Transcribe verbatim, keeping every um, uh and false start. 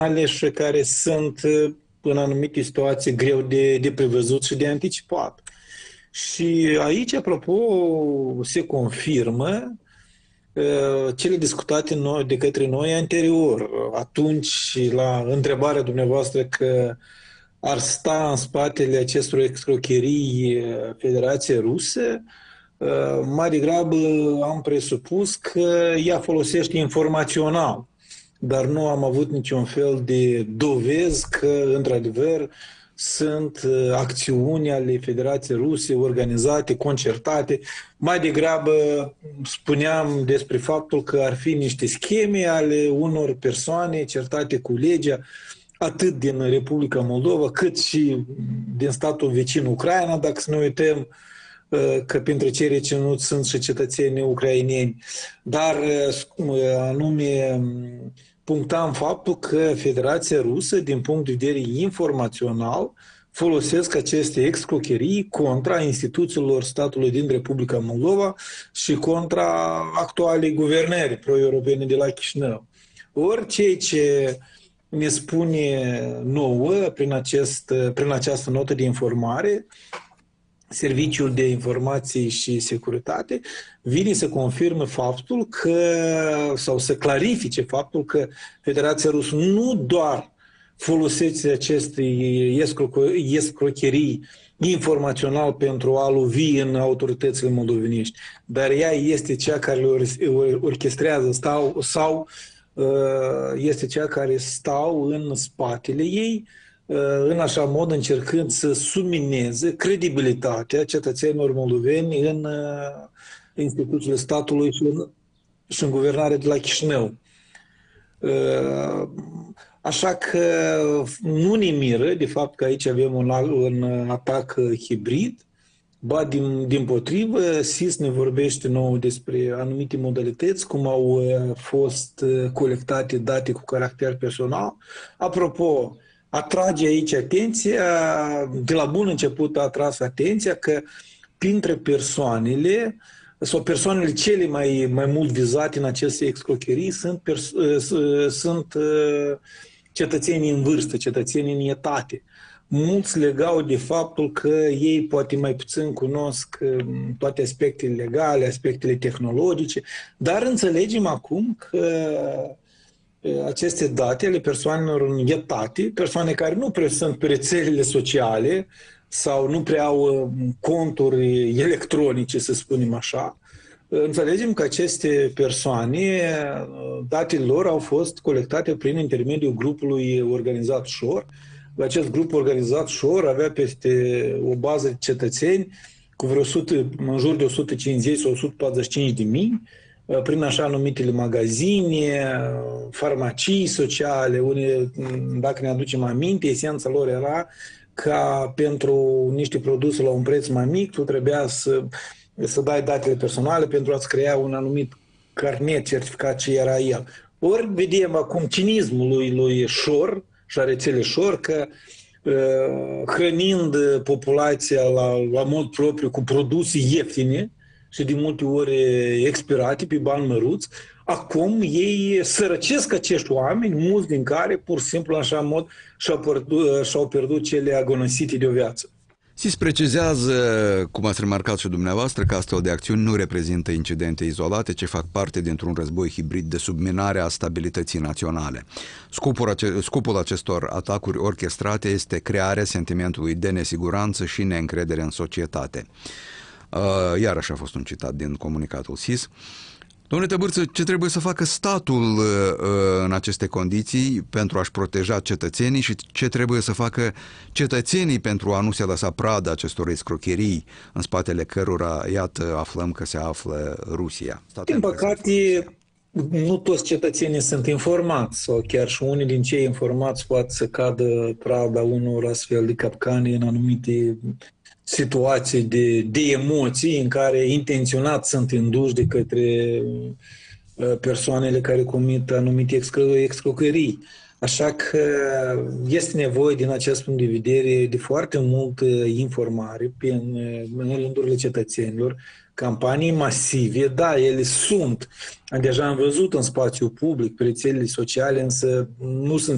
și care sunt în anumite situații greu de, de prevăzut și de anticipat. Și aici, apropo, se confirmă cele discutate noi, de către noi anterior. Atunci, la întrebarea dumneavoastră că ar sta în spatele acestor excrocherii Federația Rusă, mai degrabă am presupus că ea folosește informațional, dar nu am avut niciun fel de dovezi că, într-adevăr, sunt acțiuni ale Federației Ruse organizate, concertate. Mai degrabă spuneam despre faptul că ar fi niște scheme ale unor persoane certate cu legea, atât din Republica Moldova, cât și din statul vecin Ucraina, dacă să ne uităm că printre cei reținuți sunt și cetățenii ucraineni. Dar anume punctam faptul că Federația Rusă, din punct de vedere informațional, folosesc aceste excrocherii contra instituțiilor statului din Republica Moldova și contra actualei guvernări pro-europene de la Chișinău. Ori ceea ce ne spune nouă prin, acest, prin această notă de informare, Serviciul de Informații și Securitate vine să confirme faptul că, sau să clarifice faptul că Federația Rusă nu doar folosește aceste escrocherii informațional pentru a lovi în autoritățile moldovenești, dar ea este cea care le orchestrează stau, sau este cea care stau în spatele ei, în așa mod încercând să submineze credibilitatea cetățenilor moldoveni în instituțiile statului și în, și în guvernare de la Chișinău. Așa că nu ne miră de fapt că aici avem un, un atac hibrid, ba din, din potrivă, S I S ne vorbește nou despre anumite modalități, cum au fost colectate date cu caracter personal. Apropo, atrage aici atenția, de la bun început a atras atenția că printre persoanele sau persoanele cele mai, mai mult vizate în aceste excrocherii sunt, sunt cetățenii în vârstă, cetățenii în etate. Mulți legau de faptul că ei poate mai puțin cunosc toate aspectele legale, aspectele tehnologice, dar înțelegem acum că aceste date ale persoanelor în etate, persoane care nu prea sunt pe rețelele sociale sau nu prea au conturi electronice, să spunem așa, înțelegem că aceste persoane, datele lor au fost colectate prin intermediul grupului organizat SHORE. Acest grup organizat SHORE avea peste o bază de cetățeni cu vreo o sută, în jur de o sută cincizeci sau o sută patruzeci și cinci de mii, prin așa numitele magazine, farmacii sociale, unde, dacă ne aducem aminte, esența lor era ca pentru niște produse la un preț mai mic, tu trebuia să, să dai datele personale pentru a-ți crea un anumit carnet certificat ce era el. Ori vedem acum cinismul lui, lui SHORE și a rețelei SHORE că hrănind populația la, la mod propriu cu produse ieftine și de multe ori expirate pe bani măruți, acum ei sărăcesc acești oameni, mulți din care pur și simplu în așa mod și-au pierdut, și-au pierdut cele agonisite de o viață. S I S precizează, cum ați remarcat și dumneavoastră, că astfel de acțiuni nu reprezintă incidente izolate, ci fac parte dintr-un război hibrid de subminare a stabilității naționale. Scopul, ace- scopul acestor atacuri orchestrate este crearea sentimentului de nesiguranță și neîncredere în societate. Uh, iarăși a fost un citat din comunicatul S I S. Domnule Tăbârță, ce trebuie să facă statul uh, în aceste condiții pentru a-și proteja cetățenii și ce trebuie să facă cetățenii pentru a nu se lăsa pradă acestor escrocherii în spatele cărora, iată, aflăm că se află Rusia? Din păcate, nu toți cetățenii sunt informați sau chiar și unii din cei informați poate să cadă prada unor astfel de capcane în anumite situații de, de emoții în care intenționat sunt induși de către persoanele care comit anumite excrocherii. Așa că este nevoie din acest punct de vedere de foarte multă informare în, în rândurile cetățenilor, campanii masive, da, ele sunt. Deja am văzut în spațiu public, pe rețelele sociale, însă nu sunt